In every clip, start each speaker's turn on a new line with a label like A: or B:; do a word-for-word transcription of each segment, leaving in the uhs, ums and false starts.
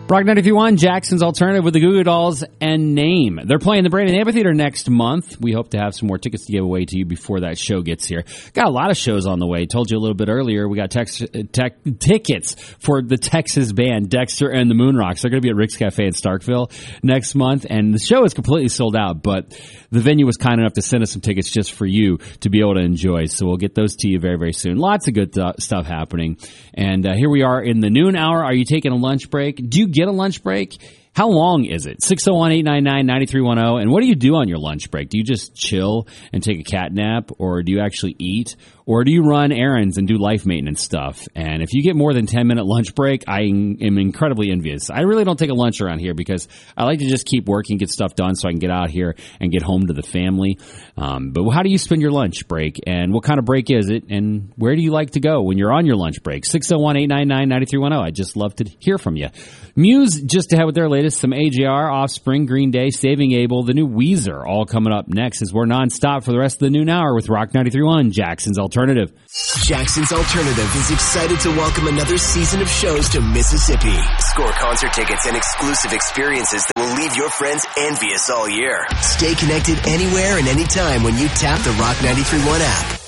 A: Rock ninety-three point one, Jackson's Alternative with the Goo Goo Dolls and Name. They're playing the Brandon Amphitheater next month. We hope to have some more tickets to give away to you before that show gets here. Got a lot of shows on the way. Told you a little bit earlier, we got tex- tech, tickets for the Texas band, Dexter and the Moonrocks. They're going to be at Rick's Cafe in Starkville next month, and the show is completely sold out, but the venue was kind enough to send us some tickets just for you to be able to enjoy, so we'll get those to you very, very soon. Lots of good th- stuff happening, and uh, here we are in the noon hour. Are you taking a lunch break? Do you get a lunch break? How long is it? six oh one, eight nine nine, nine three one oh. And what do you do on your lunch break? Do you just chill and take a cat nap, or do you actually eat? Or do you run errands and do life maintenance stuff? And if you get more than ten minute lunch break, I am incredibly envious. I really don't take a lunch around here because I like to just keep working, get stuff done so I can get out here and get home to the family. Um, but how do you spend your lunch break? And what kind of break is it? And where do you like to go when you're on your lunch break? six oh one, eight nine nine, nine three one oh. I'd just love to hear from you. Muse just ahead with their latest, some A J R, Offspring, Green Day, Saving Abel, the new Weezer, all coming up next as we're nonstop for the rest of the noon hour with Rock ninety-three point one, Jackson's Alternative.
B: Jackson's Alternative is excited to welcome another season of shows to Mississippi. Score concert tickets and exclusive experiences that will leave your friends envious all year. Stay connected anywhere and anytime when you tap the Rock ninety-three point one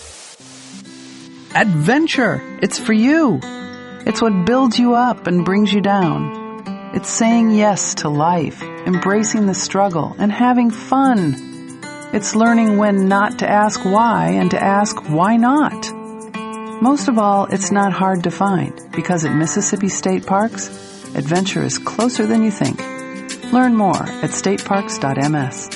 B: app.
C: Adventure. It's for you. It's what builds you up and brings you down. It's saying yes to life, embracing the struggle, and having fun. It's learning when not to ask why and to ask why not. Most of all, it's not hard to find, because at Mississippi State Parks, adventure is closer than you think. Learn more at state parks dot m s.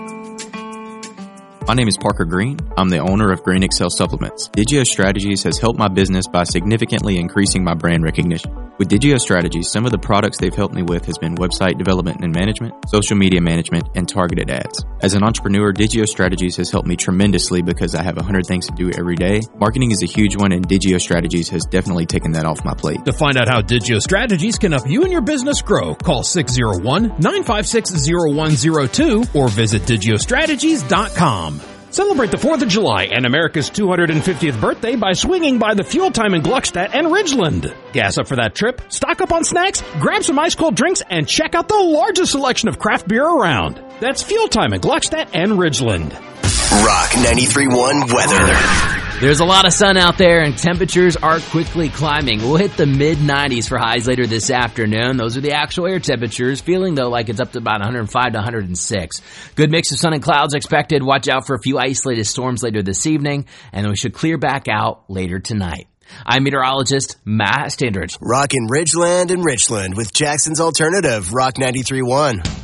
D: My name is Parker Green. I'm the owner of Green Excel Supplements. Digio Strategies has helped my business by significantly increasing my brand recognition. With Digio Strategies, some of the products they've helped me with has been website development and management, social media management, and targeted ads. As an entrepreneur, Digio Strategies has helped me tremendously because I have a hundred things to do every day. Marketing is a huge one, and Digio Strategies has definitely taken that off my plate.
E: To find out how Digio Strategies can help you and your business grow, call six oh one, nine five six, oh one oh two or visit digio strategies dot com. Celebrate the fourth of July and America's two hundred fiftieth birthday by swinging by the Fuel Time in Gluckstadt and Ridgeland. Gas up for that trip, stock up on snacks, grab some ice-cold drinks, and check out the largest selection of craft beer around. That's Fuel Time in Gluckstadt and Ridgeland.
B: Rock ninety-three point one weather.
F: There's a lot of sun out there, and temperatures are quickly climbing. We'll hit the mid nineties for highs later this afternoon. Those are the actual air temperatures, feeling, though, like it's up to about one hundred five to one hundred six. Good mix of sun and clouds expected. Watch out for a few isolated storms later this evening, and then we should clear back out later tonight. I'm meteorologist Matt Standridge.
B: Rockin' Ridgeland and Richland with Jackson's Alternative, Rock ninety-three point one.